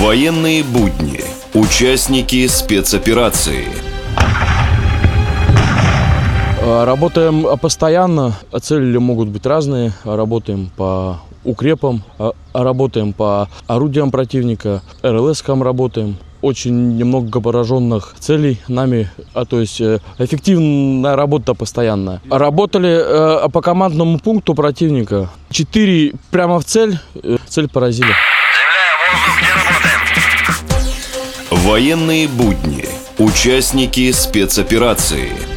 Военные будни. Участники спецоперации. Работаем постоянно, цели могут быть разные. Работаем по укрепам, работаем по орудиям противника, РЛС-кам работаем. Очень немного пораженных целей нами, то есть эффективная работа постоянная. Работали по командному пункту противника. 4 прямо в цель поразили. Военные будни. Участники спецоперации.